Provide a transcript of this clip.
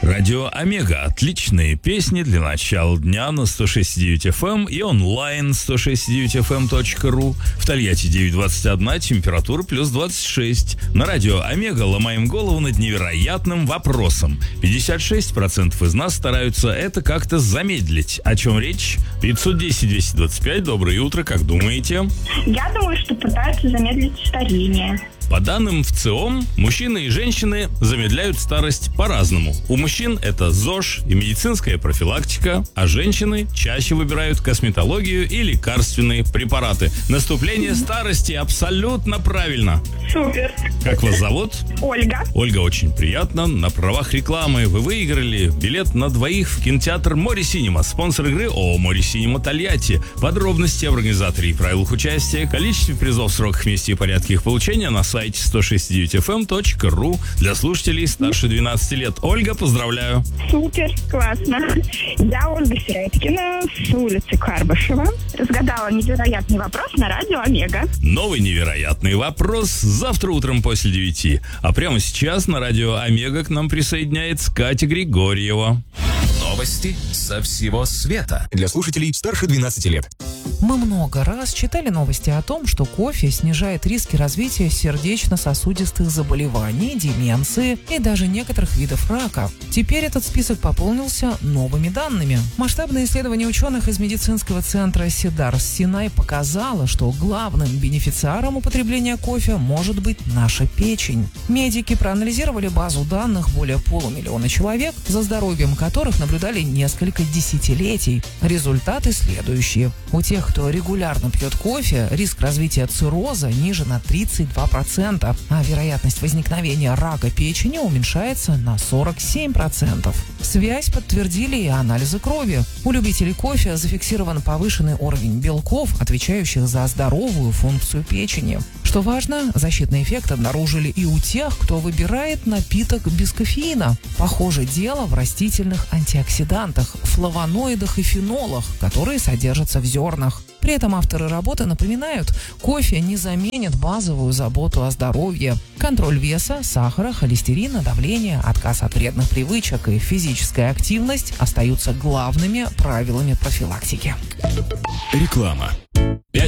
Радио Омега. Отличные песни для начала дня на 106.9 FM и онлайн 106.9fm.ru. В Тольятти 9:21, температура плюс 26. На радио Омега ломаем голову над невероятным вопросом. 56% из нас стараются это как-то замедлить. О чем речь? 510-225. Доброе утро, как думаете? Я думаю, что пытаются замедлить старение. По данным ВЦИОМ, мужчины и женщины замедляют старость по-разному. У мужчин это ЗОЖ и медицинская профилактика, а женщины чаще выбирают косметологию и лекарственные препараты. Наступление старости абсолютно правильно. Супер. Как вас зовут? Ольга. Ольга, очень приятно. На правах рекламы вы выиграли билет на двоих в кинотеатр «Море Синема». Спонсор игры ООО «Море Синема Тольятти». Подробности об организаторе и правилах участия, количестве призов, сроках, месте и порядке их получения на сайте 106.9fm.ru для слушателей старше 12 лет. Ольга, поздравляю. Супер, классно. Я Ольга Середкина с улицы Карбышева. Разгадала невероятный вопрос на радио Омега. Новый невероятный вопрос завтра утром после 9. А прямо сейчас на радио Омега к нам присоединяется Катя Григорьева. Новости со всего света для слушателей старше 12 лет. Мы много раз читали новости о том, что кофе снижает риски развития сердечно-сосудистых заболеваний, деменции и даже некоторых видов рака. Теперь этот список пополнился новыми данными. Масштабное исследование ученых из медицинского центра Сидарс-Синай показало, что главным бенефициаром употребления кофе может быть наша печень. Медики проанализировали базу данных более 500 000 человек, за здоровьем которых наблюдали несколько десятилетий. Результаты следующие. У тех, кто регулярно пьет кофе, риск развития цирроза ниже на 32%, а вероятность возникновения рака печени уменьшается на 47%. Связь подтвердили и анализы крови. У любителей кофе зафиксирован повышенный уровень белков, отвечающих за здоровую функцию печени. Что важно, защитный эффект обнаружили и у тех, кто выбирает напиток без кофеина. Похоже, дело в растительных антиоксидантах, флавоноидах и фенолах, которые содержатся в зернах. При этом авторы работы напоминают, кофе не заменит базовую заботу о здоровье. Контроль веса, сахара, холестерина, давления, отказ от вредных привычек и физическая активность остаются главными правилами профилактики. Реклама.